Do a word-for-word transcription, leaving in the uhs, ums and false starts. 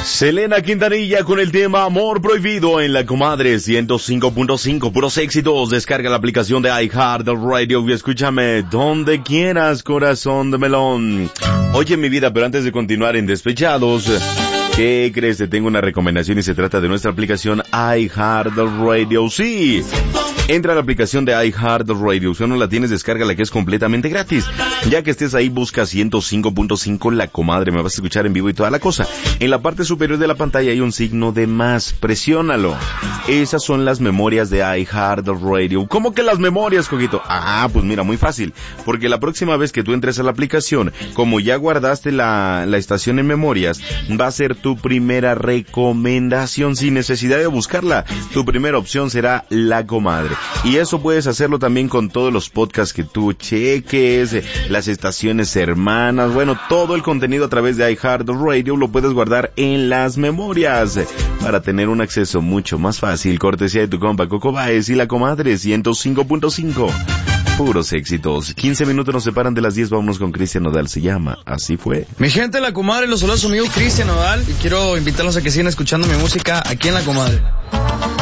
Selena Quintanilla con el tema Amor Prohibido en La Comadre ciento cinco punto cinco, puros éxitos. Descarga la aplicación de iHeartRadio y escúchame donde quieras, corazón de melón. Oye, mi vida, pero antes de continuar en Despechados, ¿qué crees? Te tengo una recomendación y se trata de nuestra aplicación iHeartRadio. Sí, entra a la aplicación de iHeartRadio. Si no la tienes, descárgala, que es completamente gratis. Ya que estés ahí, busca ciento cinco punto cinco La Comadre. Me vas a escuchar en vivo y toda la cosa. En la parte superior de la pantalla hay un signo de más. Presiónalo. Esas son las memorias de iHeartRadio. ¿Cómo que las memorias, Coquito? Ah, pues mira, muy fácil. Porque la próxima vez que tú entres a la aplicación, como ya guardaste la, la estación en memorias, va a ser tu primera recomendación sin necesidad de buscarla. Tu primera opción será La Comadre. Y eso puedes hacerlo también con todos los podcasts que tú cheques, las estaciones hermanas, bueno, todo el contenido a través de iHeartRadio lo puedes guardar en las memorias para tener un acceso mucho más fácil. Cortesía de tu compa Coco Báez y La Comadre ciento cinco punto cinco. Puros éxitos. quince minutos nos separan de las diez. Vámonos con Cristian Nodal. Se llama Así Fue. Mi gente, La Comadre, los saludos a su amigo Cristian Nodal. Y quiero invitarlos a que sigan escuchando mi música aquí en La Comadre.